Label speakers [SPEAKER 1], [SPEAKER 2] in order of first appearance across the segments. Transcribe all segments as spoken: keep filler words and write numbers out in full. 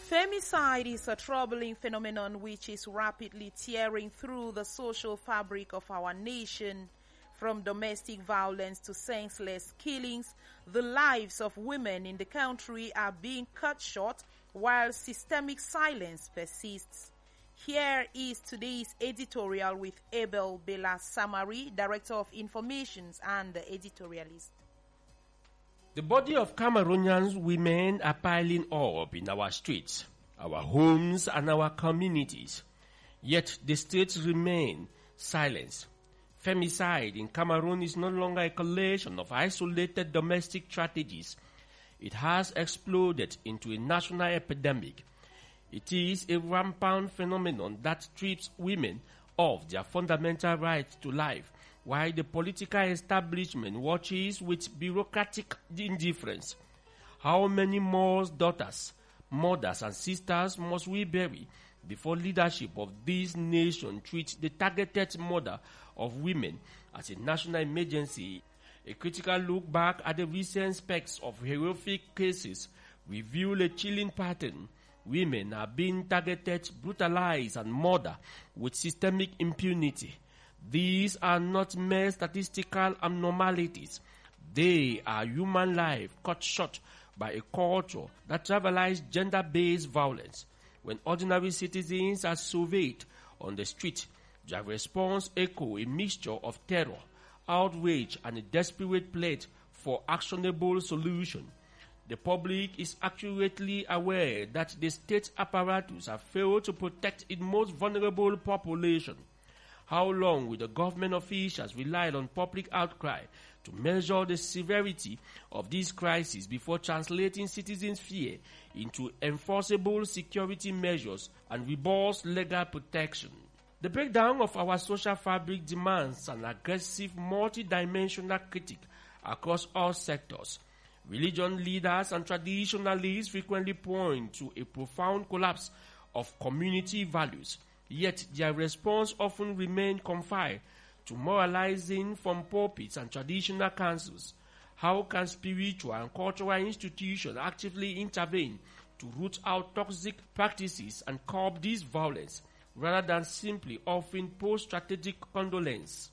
[SPEAKER 1] Femicide is a troubling phenomenon which is rapidly tearing through the social fabric of our nation. From domestic violence to senseless killings, the lives of women in the country are being cut short while systemic silence persists. Here is today's editorial with Abel Bella Samari, Director of Informations and the editorialist.
[SPEAKER 2] The body of Cameroonian women are piling up in our streets, our homes and our communities. Yet the states remain silent. Femicide in Cameroon is no longer a collection of isolated domestic tragedies. It has exploded into a national epidemic. It is a rampant phenomenon that strips women of their fundamental right to life, while the political establishment watches with bureaucratic indifference. How many more daughters, mothers and sisters must we bury before leadership of this nation treats the targeted murder of women as a national emergency? A critical look back at the recent specks of horrific cases reveal a chilling pattern. Women are being targeted, brutalized and murdered with systemic impunity. These are not mere statistical abnormalities. They are human life cut short by a culture that trivializes gender-based violence. When ordinary citizens are surveyed on the street, their response echoes a mixture of terror, outrage, and a desperate plea for actionable solution. The public is accurately aware that the state apparatus have failed to protect its most vulnerable population. How long will the government officials rely on public outcry to measure the severity of this crisis before translating citizens' fear into enforceable security measures and robust legal protection? The breakdown of our social fabric demands an aggressive, multidimensional critique across all sectors. Religion leaders and traditionalists frequently point to a profound collapse of community values, yet their response often remains confined to moralizing from pulpits and traditional councils. How can spiritual and cultural institutions actively intervene to root out toxic practices and curb this violence, rather than simply offering post-strategic condolence?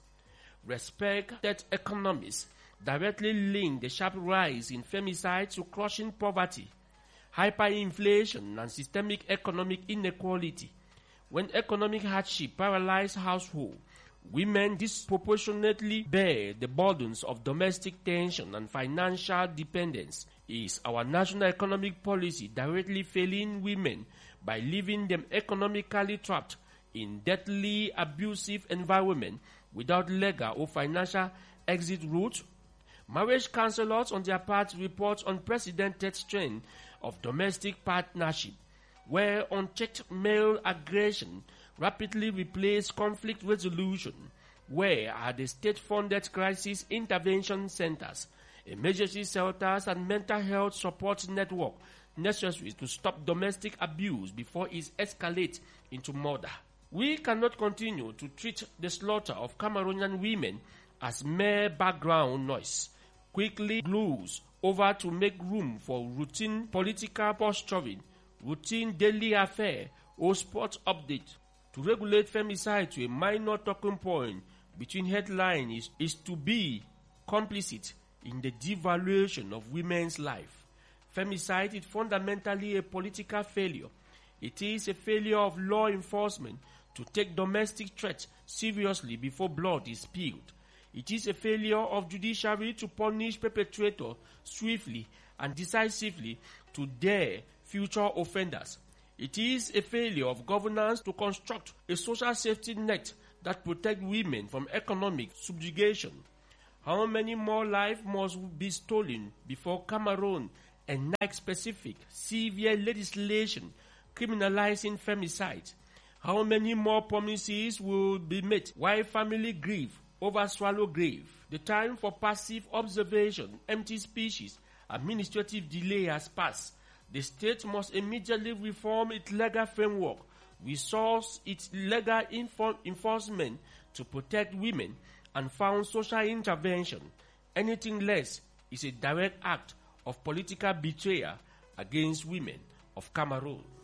[SPEAKER 2] Respected economists directly link the sharp rise in femicide to crushing poverty, hyperinflation, and systemic economic inequality. When economic hardship paralyzes households, women disproportionately bear the burdens of domestic tension and financial dependence. Is our national economic policy directly failing women by leaving them economically trapped in deadly abusive environment without legal or financial exit route? Marriage counselors on their part report unprecedented strain of domestic partnership, where unchecked male aggression rapidly replaces conflict resolution. Where are the state-funded crisis intervention centers, emergency shelters, and mental health support network necessary to stop domestic abuse before it escalates into murder? We cannot continue to treat the slaughter of Cameroonian women as mere background noise, quickly gloss over to make room for routine political posturing, routine daily affair, or sports update. To regulate femicide to a minor talking point between headlines is, is to be complicit in the devaluation of women's life. Femicide is fundamentally a political failure. It is a failure of law enforcement to take domestic threats seriously before blood is spilled. It is a failure of judiciary to punish perpetrators swiftly and decisively to dare future offenders. It is a failure of governance to construct a social safety net that protects women from economic subjugation. How many more lives must be stolen before Cameroon enacts specific, severe legislation criminalizing femicide? How many more promises will be made while family grieve over swallow grave? The time for passive observation, empty speeches, administrative delay has passed. The state must immediately reform its legal framework, resource its legal infor- enforcement to protect women, and found social intervention. Anything less is a direct act of political betrayal against women of Cameroon.